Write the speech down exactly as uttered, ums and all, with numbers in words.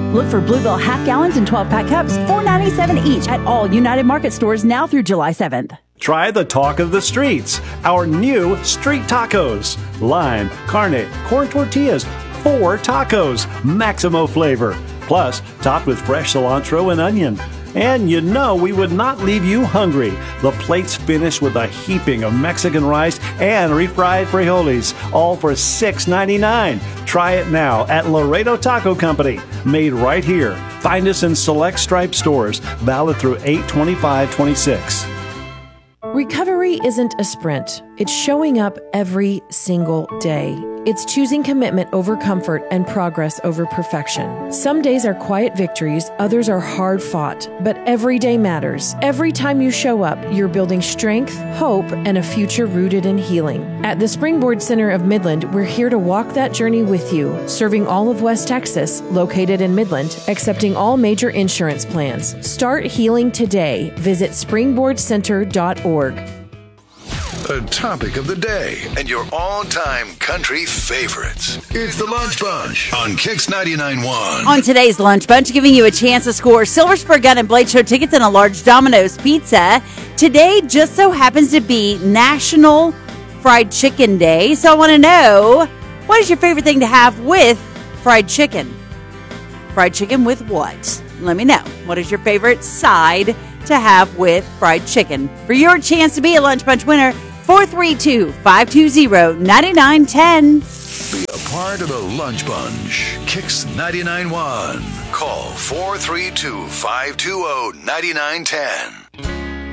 Look for Bluebell half gallons and twelve pack cups, four ninety-seven each at all United Market stores now through July seventh. Try the talk of the streets, our new street tacos. Lime, carne, corn tortillas, four tacos, Maximo flavor. Plus, topped with fresh cilantro and onion. And you know we would not leave you hungry. The plate's finished with a heaping of Mexican rice and refried frijoles, all for six ninety-nine. Try it now at Laredo Taco Company, made right here. Find us in select Stripe stores, valid through eight twenty-five twenty-six. Recovery isn't a sprint. It's showing up every single day. It's choosing commitment over comfort and progress over perfection. Some days are quiet victories, others are hard fought, but every day matters. Every time you show up, you're building strength, hope, and a future rooted in healing. At the Springboard Center of Midland, we're here to walk that journey with you, serving all of West Texas, located in Midland, accepting all major insurance plans. Start healing today. Visit springboard center dot org. The topic of the day and your all-time country favorites. It's the Lunch Bunch on Kix ninety-nine point one. On today's Lunch Bunch, giving you a chance to score Silver Spur Gun and Blade Show tickets and a large Domino's pizza. Today just so happens to be National Fried Chicken Day. So I want to know, what is your favorite thing to have with fried chicken? Fried chicken with what? Let me know. What is your favorite side to have with fried chicken? For your chance to be a Lunch Bunch winner, four three two, five two zero, nine nine one zero. Be a part of the Lunch Bunch. Kix ninety-nine point one. Call four three two, five two zero, nine nine one zero.